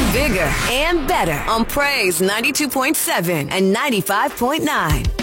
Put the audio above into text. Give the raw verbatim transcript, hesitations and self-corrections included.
bigger and better on Praise ninety-two point seven and ninety-five point nine.